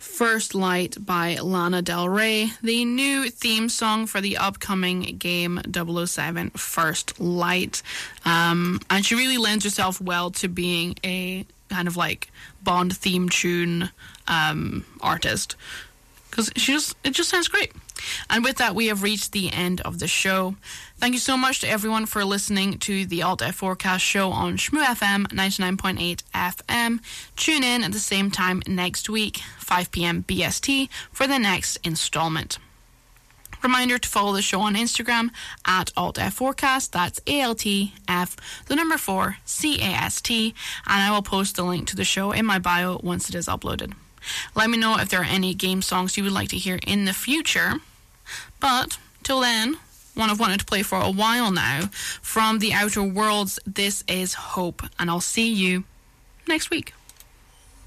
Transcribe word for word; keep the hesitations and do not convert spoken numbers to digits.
First Light by Lana Del Rey, the new theme song for the upcoming game double oh seven First Light. Um, and she really lends herself well to being a kind of like Bond theme tune um, artist. Because she just, it just sounds great. And with that, we have reached the end of the show. Thank you so much to everyone for listening to the Alt F Forecast show on Shmoo F M ninety-nine point eight F M. Tune in at the same time next week, five p.m. B S T, for the next installment. Reminder to follow the show on Instagram at Alt F Forecast. That's A L T F, the number four, C A S T. And I will post the link to the show in my bio once it is uploaded. Let me know if there are any game songs you would like to hear in the future. But till then, one I've wanted to play for a while now, from The Outer Worlds, this is Hope, and I'll see you next week.